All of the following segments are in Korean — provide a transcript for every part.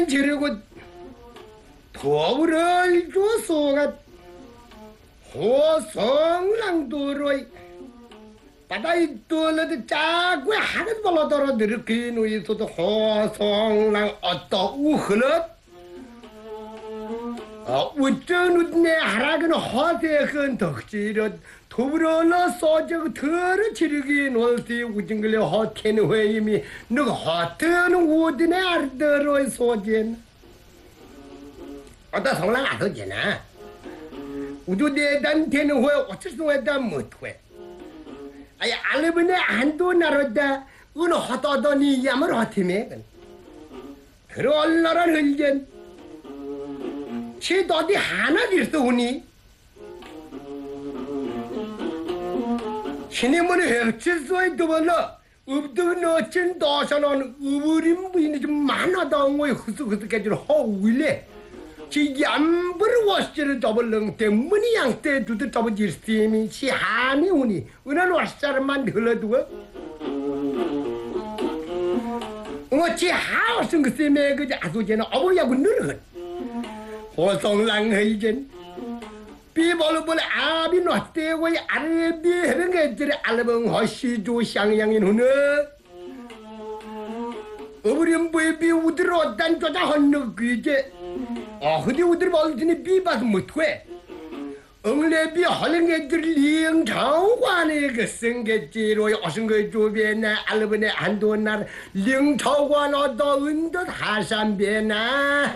지르고 도를 조소가 호성랑도로이 바다이 뚫어도 짜고 하는 벌어더러 느끼는 위에서도 호성랑 어떠 우흐릇 우쩌누네 하라그는 허대근 덕지릇 도브러러 소적 더러 지르기 놀티 우징글레 허테는 회임이 누가 허트는 우드네 알더러 소진 어떤 성랑 알더잖아 우주대단테는 왜 어째서 왜다 못해 아야 알레브네 안도 나르다 어느 허떠더니 야물 허티메 그럴라라 흘전 쟤도 어디 하나 길서 오니 신의문에 헬칠소에 두번러 읍득은 어쩐 도서는 우부림 부인이 좀 많아다 온 거에 흐쓱흐쓱해지는 허우일래 지 얌부르 워시를 더블렁 때문에 양때 두드 더블 질스팀이 시 하니 오니 은한 워시자를만 흘러두고 지 하우슨 그 쌤에 그 아소제는 어버야구 늘어건 호성랑 헤이젠 비벌벌 아비 노태고 아르비 헤른 게들이 알범 허시조 샹양인 후네 어버림 부비 우드로 단조자 헌느 귀제 허디 우드로 벌드니 비바스 못회 엉레비 헐른 게들 리응 장관의 그 생게지로 어승거 조비에나 알범의 한도날 링 장관 얻어 은덧 하산비에나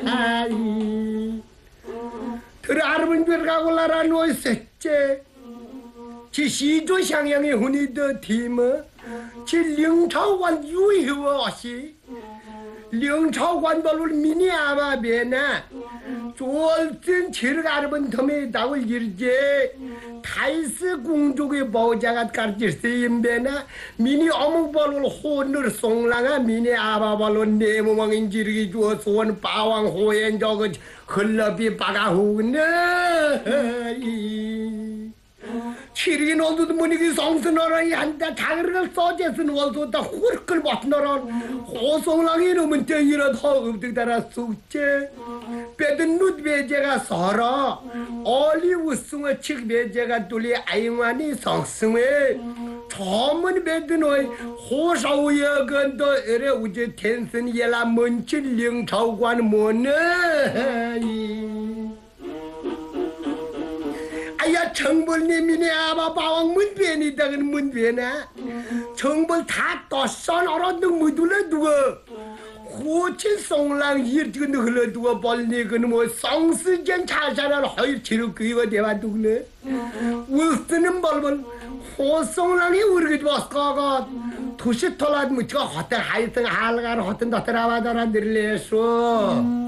그래 아르분 들어가고 나라 놓였었지 지 시조 향양의 훈이더 팀어 지 령차관 유효어시 령차관 벌을 미니 아마베나 졸든 지르 아르분 덤에 나올 일제 타이스 공족의 보자가 가르치스 임베나 미니 어묵벌을 혼을 송랑아 미니 아바벌로 내무망인 지르기 주어 소원 빠왕 호엔 저거 흘러비 바가후네 치리긴 어두도 문이기 성스너라이 한다 자그를 써제스는 월소다 훌끌 못너라 호송랑이 이러면 땡이라 더 읍득다라 숙제 빼든 룻 배제가 서러 얼리 우승어 칙 배제가 뚫리 아잉와니 성승회 처음은 배드노이 호사우여 건도 에레 우제 텐슨 예라 먼칠 령차우관 뭐네 아야 정벌님이네 아바 바왕 문변이다는 문변아 정벌 다 떴선 얼어둥 무둘러 두어 호칠 송랑 이르지근 흘러두어 벌리근 뭐 성스전 자살을 허일 치르 그이와 대화 두네 울스는 벌벌 호송랑이 우르게 왔가가 도시 털라드 무치가 호텔 하이튼 할가를 호텔 도트라와다라 늘레소